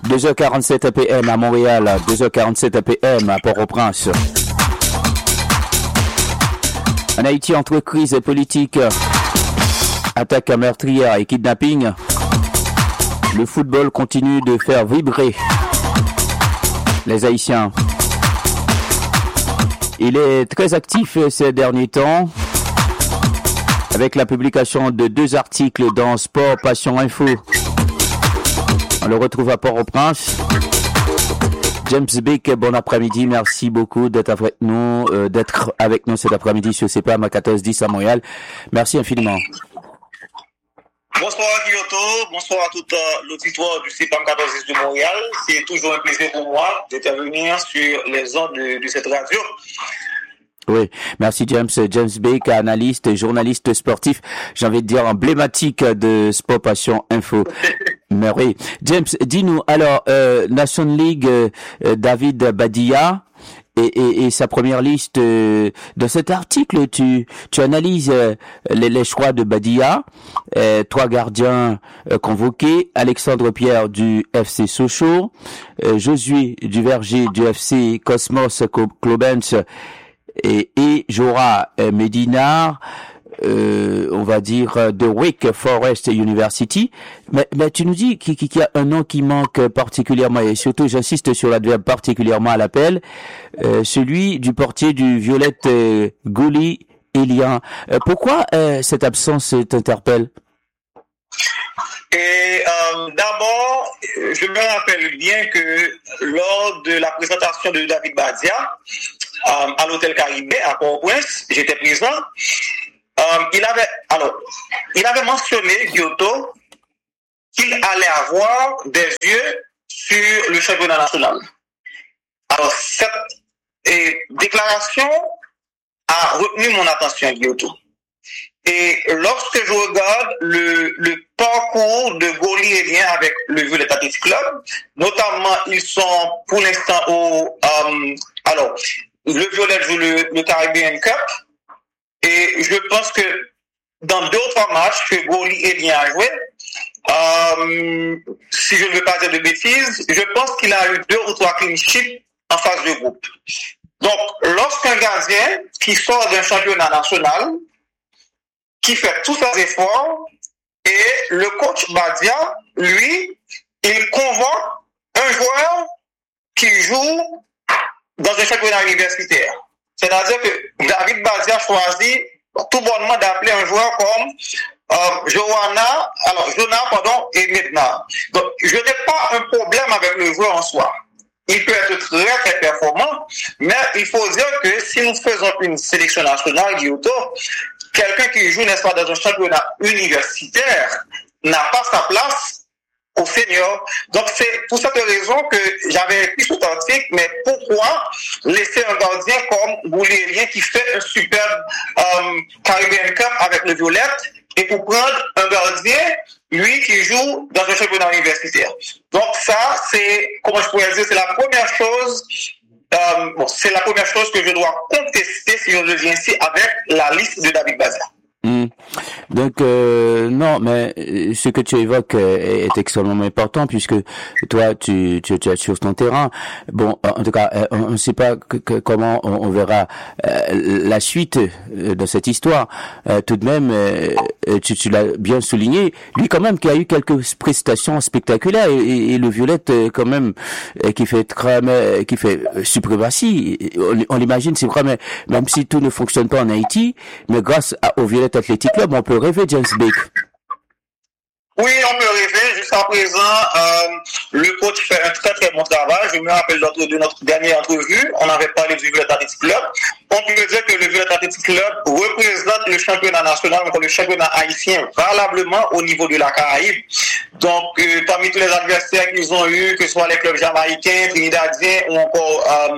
2h47 PM à Montréal, 2h47 PM à Port-au-Prince. En Haïti, entre crise politique, attaque meurtrière et kidnapping, le football continue de faire vibrer les Haïtiens. Il est très actif ces derniers temps avec la publication de 2 articles dans Sport Passion Info. On le retrouve à Port-au-Prince. James Beck, bon après-midi, merci beaucoup d'être avec nous cet après-midi sur CPAM à 14-10 à Montréal. Merci infiniment. Bonsoir Kyoto, bonsoir à tout l'auditoire du CPAM 14-10 de Montréal. C'est toujours un plaisir pour moi d'intervenir sur les ondes de cette radio. Oui, merci James. James Beck, analyste et journaliste sportif, j'ai envie de dire emblématique de Sport Passion Info. Mais oui. James, dis-nous, alors, Nation League, David Badilla et sa première liste, dans cet article, tu analyses les choix de Badilla, 3 gardiens convoqués, Alexandre Pierre du FC Sochaux, Josué Duverger du FC Cosmos Klobens et Jora Medina, on va dire de Wake Forest University, mais tu nous dis qu'il y a un nom qui manque particulièrement, et surtout j'insiste sur l'adverbe particulièrement à l'appel, celui du portier du Violette Goli Elian. Pourquoi cette absence t'interpelle? Et d'abord, je me rappelle bien que lors de la présentation de David Badilla à l'hôtel Caribé à Port-au-Prince, j'étais présent. Il avait mentionné, Kyoto, qu'il allait avoir des yeux sur le championnat national. Alors, cette déclaration a retenu mon attention, Kyoto. Et lorsque je regarde le parcours de Goli Elien avec le Violet Athletic Club, notamment, ils sont pour l'instant le Violet joue le Caribbean Cup. Et je pense que dans 2 ou 3 matchs que Goli Elien a joué, si je ne veux pas dire de bêtises, je pense qu'il a eu 2 ou 3 clean sheets en phase de groupe. Donc, lorsqu'un gardien qui sort d'un championnat national, qui fait tous ses efforts, et le coach Badia, lui, il convoque un joueur qui joue dans un championnat universitaire. C'est-à-dire que David Badia choisit tout bonnement d'appeler un joueur comme Jonas et Medna. Donc, je n'ai pas un problème avec le joueur en soi. Il peut être très, très performant, mais il faut dire que si nous faisons une sélection nationale, Kyoto, quelqu'un qui joue, n'est-ce pas, dans un championnat universitaire n'a pas sa place au senior. Donc, c'est pour cette raison que j'avais écrit cet article, mais pourquoi laisser un gardien comme Goulielien qui fait un superbe Caribbean Cup avec le Violette et pour prendre un gardien, lui, qui joue dans un championnat universitaire. Donc, ça, c'est, comment je pourrais dire, c'est la première chose c'est la première chose que je dois contester si je reviens ici avec la liste de David Badia. Donc non, mais ce que tu évoques est extrêmement important puisque toi tu es sur ton terrain. Bon, en tout cas, on ne sait pas comment on verra la suite de cette histoire. Tout de même, tu l'as bien souligné. Lui quand même qui a eu quelques prestations spectaculaires et le Violette quand même qui fait suprématie. On l'imagine, c'est vrai, mais même si tout ne fonctionne pas en Haïti, mais grâce au Violette Athletic Club, on peut rêver, James Beck. Oui, on peut rêver. Jusqu'à présent, le coach fait un très très bon travail. Je me rappelle de notre dernière entrevue, on avait parlé du Violet Athletic Club. On peut dire que le Violet Athletic Club représente le championnat national, donc le championnat haïtien, valablement au niveau de la Caraïbe. Donc, parmi tous les adversaires qu'ils ont eu, que ce soit les clubs jamaïcains, trinidadiens ou encore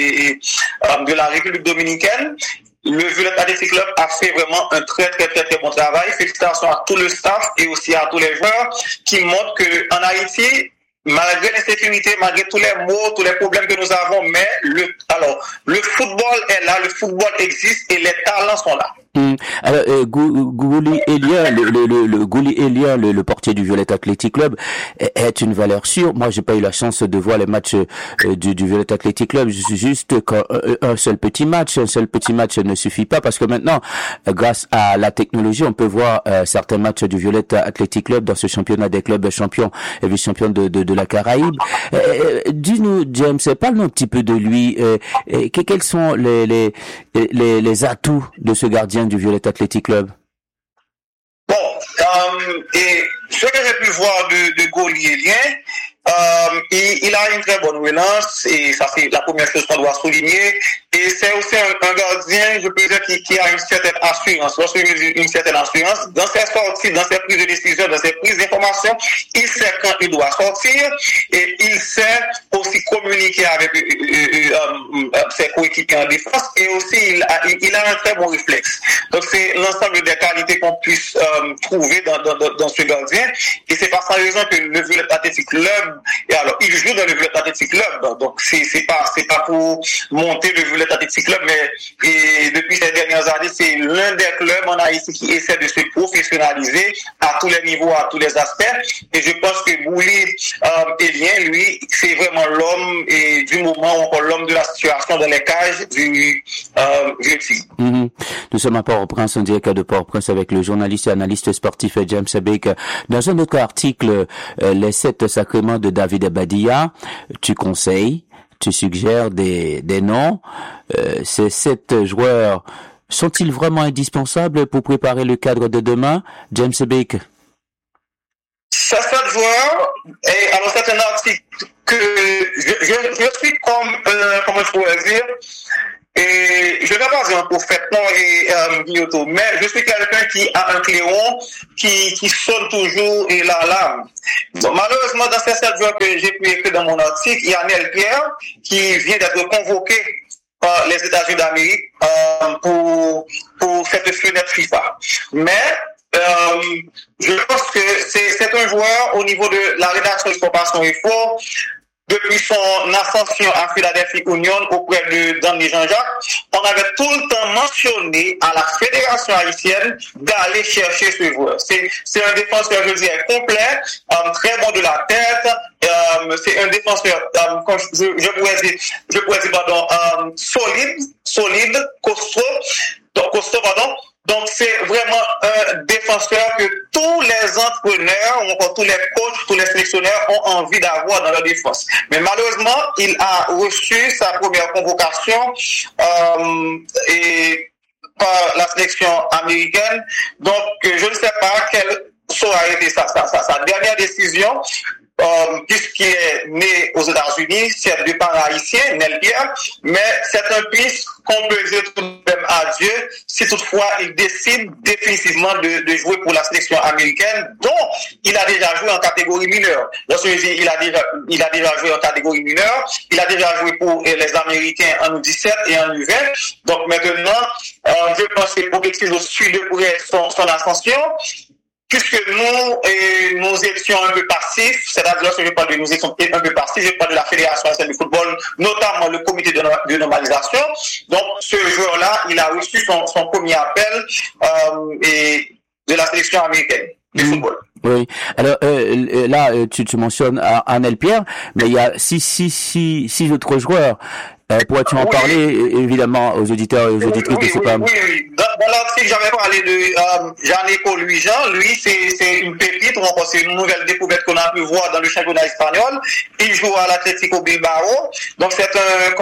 de la République dominicaine, le Violet Athletic Club a fait vraiment un très très très très bon travail. Félicitations à tout le staff et aussi à tous les joueurs qui montrent qu'en Haïti, malgré l'insécurité, malgré tous les maux, tous les problèmes que nous avons, mais le football est là, le football existe et les talents sont là. Alors, Gouli Elia, le portier du Violet Athletic Club, est une valeur sûre. Moi, j'ai pas eu la chance de voir les matchs du Violet Athletic Club. Juste quand un seul petit match ne suffit pas, parce que maintenant, grâce à la technologie, on peut voir certains matchs du Violet Athletic Club dans ce championnat des clubs champions et vice-champions de la Caraïbe. Dis-nous, James, parle-nous un petit peu de lui. Quels sont les atouts de ce gardien du Violet Athletic Club? Bon, et ce que j'ai pu voir de Gaulielien, il a une très bonne relance, et ça c'est la première chose qu'on doit souligner. Et c'est aussi un gardien, je peux dire, qui a une certaine assurance. Lorsque je dis une certaine assurance, dans ses sorties, dans ses prises de décision, dans ses prises d'information, il sait quand il doit sortir, et il sait aussi communiquer avec ses coéquipiers en défense, et aussi il a un très bon réflexe. Donc c'est l'ensemble des qualités qu'on puisse trouver dans ce gardien, et c'est par sa raison que le Violet Athletic Club, et alors il joue dans le Violet Athletic Club, donc c'est pas pour monter le Violet Athletic Club, mais depuis ces dernières années, c'est l'un des clubs en Haïti qui essaie de se professionnaliser à tous les niveaux, à tous les aspects. Et je pense que Gouli Elien, lui, c'est vraiment l'homme et du moment, encore l'homme de la situation dans les cages du Vieux-Tigre. Nous sommes à Port-au-Prince, en direct de Port-au-Prince avec le journaliste et analyste sportif James Baker. Dans un autre article, les 7 sacrements de David Abadia, tu conseilles, tu suggères des noms. Ces 7 joueurs sont-ils vraiment indispensables pour préparer le cadre de demain, James Baker? Ces 7 joueurs, et alors c'est un article que je suis comment je pourrais dire, et je ne vais pas dire un prophète, non, et Guillotot, mais je suis quelqu'un qui a un clairon qui sonne toujours et l'alarme. Bon, malheureusement, dans ces 7 joueurs que j'ai pu écrire dans mon article, il y a Nel Pierre qui vient d'être convoqué par les États-Unis d'Amérique pour cette fenêtre FIFA. Mais je pense que c'est un joueur au niveau de la rédaction de Sport-Passion Info. Depuis son ascension à Philadelphia Union auprès de Danny Jean-Jacques, on avait tout le temps mentionné à la Fédération haïtienne d'aller chercher ce joueur. C'est un défenseur, je dirais, complet, très bon de la tête. C'est un défenseur, je pourrais dire, solide, costaud, pardon. Donc, c'est vraiment un défenseur que tous les entraîneurs, ou encore tous les coachs, tous les sélectionneurs ont envie d'avoir dans leur défense. Mais malheureusement, il a reçu sa première convocation et par la sélection américaine. Donc, je ne sais pas quelle sera été sa dernière décision. Puisqu'il est né aux États-Unis, c'est de parents haïtiens, Nel Pierre, mais c'est un piste qu'on peut dire tout de même à Dieu si toutefois il décide définitivement de jouer pour la sélection américaine, dont il a déjà joué en catégorie mineure. Lorsque je dis il a déjà joué en catégorie mineure, il a déjà joué pour les Américains en U17 et en U20. Donc maintenant, je pense que l'objectif de suivre son ascension. Puisque nous étions un peu passifs, c'est-à-dire lorsque je parle de nous étions un peu passifs, je parle de la Fédération haïtienne de football, notamment le comité de normalisation. Donc, ce joueur-là, il a reçu son premier appel et de la sélection américaine de football. Oui. Alors là, tu mentionnes Nel Pierre, mais il y a six autres joueurs. Pourrais-tu en parler évidemment aux auditeurs et aux auditrices de CEPAM? Oui. Dans l'article, j'avais parlé de Jean-Nico Louis-Jean. Lui, c'est une pépite, ou encore c'est une nouvelle découverte qu'on a pu voir dans le championnat espagnol. Il joue à l'Atlético Bilbao. Donc c'est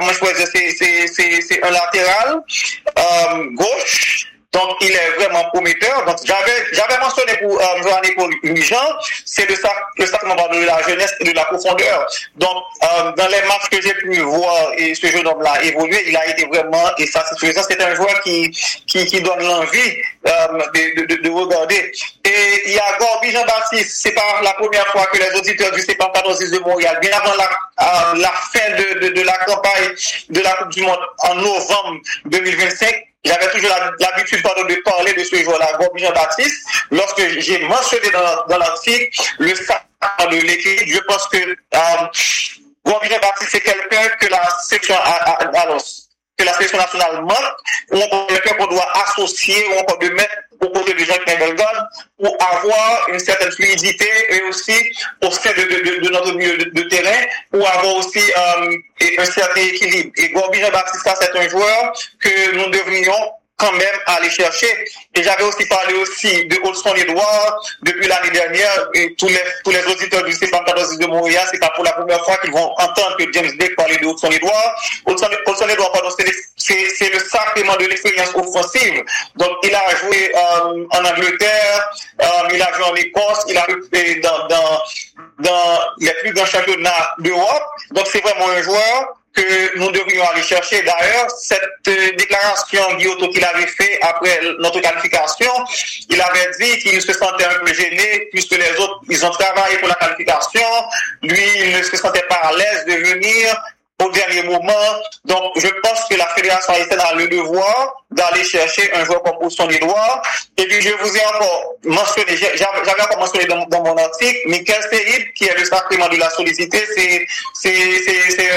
c'est un latéral gauche. Donc, il est vraiment prometteur. Donc, j'avais mentionné pour Jean-Nico Louis-Jean, c'est le sacrement de la jeunesse et de la profondeur. Donc, dans les matchs que j'ai pu voir et ce jeune homme-là évoluer, il a été vraiment satisfaisant. C'est un joueur qui donne l'envie de regarder. Et il y a Gorby Jean-Baptiste. C'est pas la première fois que les auditeurs du CEPAM 14 de Montréal, bien avant la fin de la campagne de la Coupe du Monde en novembre 2025, j'avais toujours l'habitude de parler de ce joueur-là, Gorby Jean-Baptiste. Lorsque j'ai mentionné dans l'article le sacre de l'équipe, je pense que Gorby Jean-Baptiste, c'est quelqu'un que la section annonce. que la sélection nationale manque, ou encore quelqu'un qu'on doit associer, ou encore de mettre aux côtés de Jean-Claude Bellegarde pour avoir une certaine fluidité et aussi au sein de notre milieu de terrain, pour avoir aussi un certain équilibre. Et Gorby Jean-Baptiste, c'est un joueur que nous devrions quand même aller chercher. Et j'avais aussi parlé aussi de Olson Edouard depuis l'année dernière, et tous les auditeurs du CFAM 14 de Montréal, c'est pas pour la première fois qu'ils vont entendre que James Blake parler de Olson Edouard. Olson Edouard, pardon, c'est le sacrement de l'expérience offensive. Donc, il a joué en Angleterre, il a joué en Écosse, il a joué dans les plus grands championnats d'Europe. Donc, c'est vraiment un joueur que nous devrions aller chercher. D'ailleurs, cette déclaration Guillotot qu'il avait fait après notre qualification, il avait dit qu'il se sentait un peu gêné puisque les autres, ils ont travaillé pour la qualification. Lui, il ne se sentait pas à l'aise de venir au dernier moment. Donc, je pense que la Fédération haïtienne a le devoir d'aller chercher un joueur comme Olson Edouard. Et puis, je vous ai encore mentionné, j'avais encore mentionné dans mon article, Michael Seid, qui est le sacrement de la solidité, c'est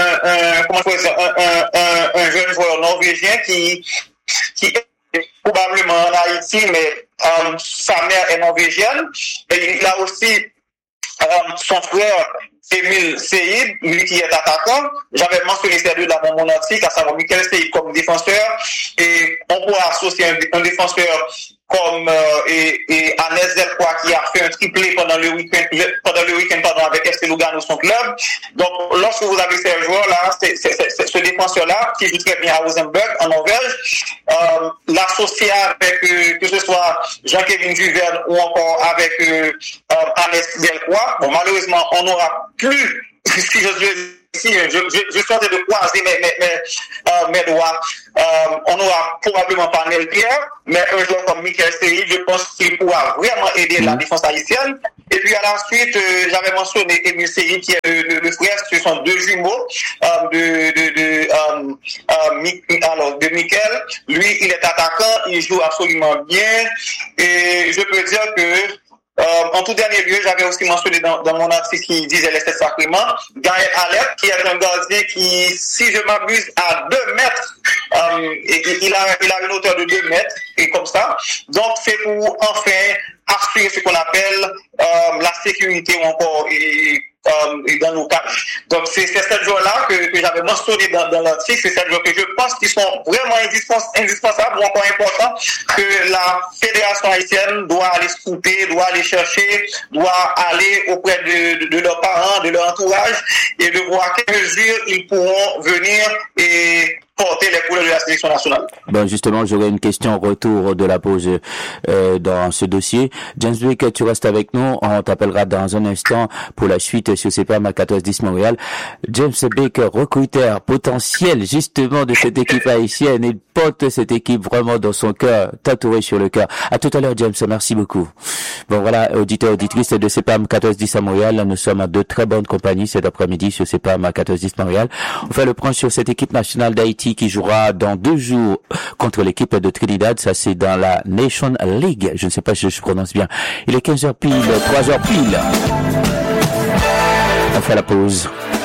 un jeune joueur norvégien qui est probablement en Haïti, mais sa mère est norvégienne. Et il a aussi son frère Émile Seid, lui qui est attaquant. J'avais mentionné ces deux dans mon article, à savoir Michael Seid comme défenseur, et on pourrait associer un défenseur comme Anes Delcroix qui a fait un triplé pendant le week-end avec FC Lugano, son club. Donc, lorsque vous avez ces joueurs-là, ce défenseur-là, qui joue très bien à Rosenberg, en Norvège, l'associer avec, que ce soit Jean-Kévin Duverne ou encore avec Anes Delcroix, bon, malheureusement, on n'aura plus, si je sortais de croiser mes doigts. On n'aura probablement pas Nel Pierre, mais un joueur comme Michael Seid, je pense qu'il pourra vraiment aider la défense haïtienne. Et puis à la suite, j'avais mentionné Émile Seid, qui est le frère, ce sont deux jumeaux de Michael. Lui, il est attaquant, il joue absolument bien, et je peux dire que en tout dernier lieu, j'avais aussi mentionné dans mon article qui disait les 7 sacrements, Gaël Alep, qui est un gardien qui, si je m'abuse, a 2 mètres, il a une hauteur de 2 mètres, et comme ça. Donc, c'est pour enfin assurer ce qu'on appelle la sécurité ou encore dans nos cages. Donc, c'est ces joueurs-là que j'avais mentionné dans l'article, c'est ces joueurs que je pense qu'ils sont vraiment indispensables ou encore importants, que la Fédération haïtienne doit aller scouter, doit aller chercher, doit aller auprès de leurs parents, de leur entourage, et de voir quelles mesures ils pourront venir et porter les couleurs de la sélection nationale. Bon, justement, j'aurais une question au retour de la pause dans ce dossier. James Blake, tu restes avec nous. On t'appellera dans un instant pour la suite sur CPAM à 14-10 Montréal. James Blake, recruteur potentiel justement de cette équipe haïtienne. Il porte cette équipe vraiment dans son cœur, tatoué sur le cœur. À tout à l'heure, James. Merci beaucoup. Bon, voilà, auditeurs, auditrices de CPAM 14-10 à Montréal. Nous sommes à de très bonnes compagnies cet après-midi sur CPAM à 14-10 Montréal. On fait le point sur cette équipe nationale d'Haïti qui jouera dans 2 jours contre l'équipe de Trinidad. Ça, c'est dans la Nation League. Je ne sais pas si je prononce bien. Il est 15h pile, 3h pile. On fait la pause.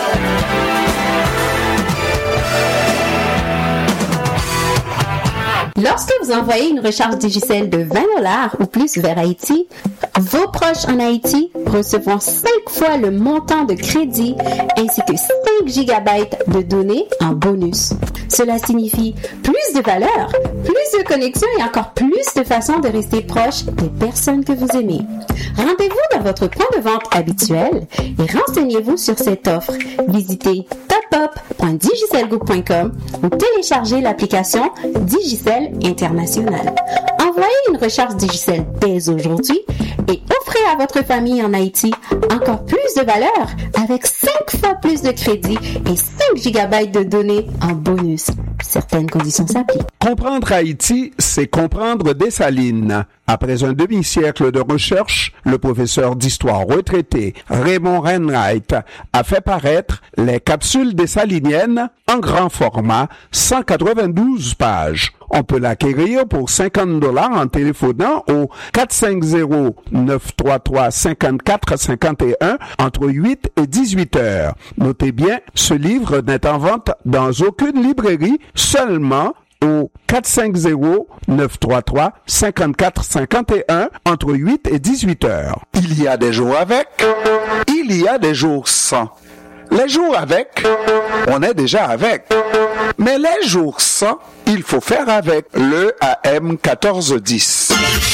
Lorsque vous envoyez une recharge Digicel de 20$ ou plus vers Haïti, vos proches en Haïti recevront 5 fois le montant de crédit ainsi que 5 GB de données en bonus. Cela signifie plus de valeur, plus de connexion et encore plus de façons de rester proche des personnes que vous aimez. Rendez-vous dans votre point de vente habituel et renseignez-vous sur cette offre. Visitez topup.digicelgroup.com ou téléchargez l'application Digicel International. Envoyez une recharge Digicel dès aujourd'hui et offrez à votre famille en Haïti encore plus de valeur avec 5 fois plus de crédit et 5 GB de données en bonus. Certaines conditions s'appliquent. Comprendre Haïti, c'est comprendre Dessalines. Après un demi-siècle de recherche, le professeur d'histoire retraité Raymond Renwright a fait paraître les capsules dessaliniennes en grand format, 192 pages. On peut l'acquérir pour $50 en téléphonant au 450-933-5451 entre 8 et et 18 h. Notez bien, ce livre n'est en vente dans aucune librairie, seulement au 450-933-5451 entre 8 et 18 h. Il y a des jours avec, il y a des jours sans. Les jours avec, on est déjà avec. Mais les jours sans, il faut faire avec le AM 1410.